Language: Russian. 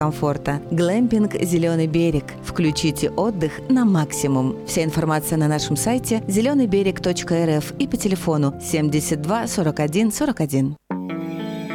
комфорта. Глэмпинг «Зеленый берег». Включите отдых на максимум. Вся информация на нашем сайте zelenybерег.рф и по телефону 72 41 41.